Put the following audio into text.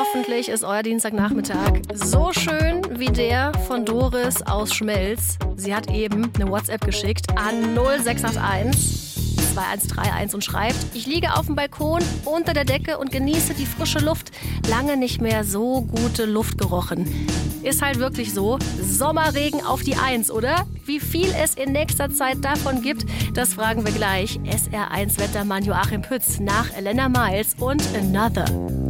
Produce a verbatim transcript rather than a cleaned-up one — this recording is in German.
Hoffentlich ist euer Dienstagnachmittag so schön wie der von Doris aus Schmelz. Sie hat eben eine WhatsApp geschickt an null sechs acht eins zwei eins drei eins und schreibt: Ich liege auf dem Balkon unter der Decke und genieße die frische Luft. Lange nicht mehr so gute Luft gerochen. Ist halt wirklich so. Sommerregen auf die Eins, oder? Wie viel es in nächster Zeit davon gibt, das fragen wir gleich. S R eins Wettermann Joachim Pütz nach Elena Miles und Another.